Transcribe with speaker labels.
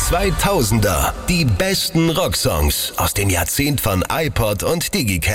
Speaker 1: 2000er. Die besten Rocksongs aus dem Jahrzehnt von iPod und Digicam.